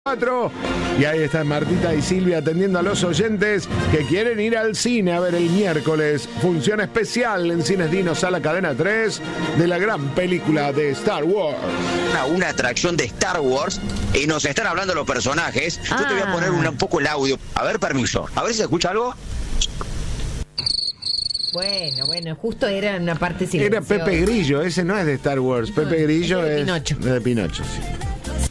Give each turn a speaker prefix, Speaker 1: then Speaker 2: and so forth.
Speaker 1: Y ahí están Martita y Silvia atendiendo a los oyentes que quieren ir al cine a ver el miércoles función especial en Cines Dino Sala Cadena 3 de la gran película de Star Wars.
Speaker 2: Una atracción de Star Wars y nos están hablando los personajes. Yo te voy a poner un poco el audio. A ver, permiso. A ver si se escucha algo.
Speaker 3: Bueno, justo era una parte silenciosa.
Speaker 1: Era Pepe Grillo, ese no es de Star Wars. Pepe Grillo
Speaker 3: es de Pinocho.
Speaker 1: de Pinocho, sí.